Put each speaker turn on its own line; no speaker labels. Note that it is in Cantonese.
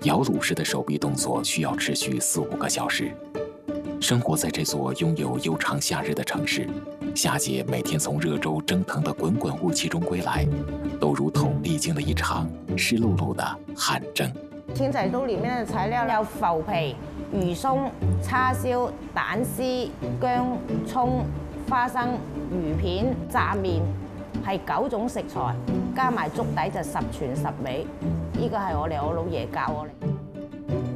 摇橹式的手臂动作需要持续4、5个小时。生活在这座拥有悠长夏日的城市，夏姐每天从热粥蒸腾的滚滚雾气中归来，都如同历经了一场湿漉漉的汗蒸。
天仔煲里面的材料有浮皮、魚鬆、叉燒、蛋絲、薑、葱、花生、魚片、炸麵，係9種食材，加埋粥底就10全10美。呢個係我老爺教我哋。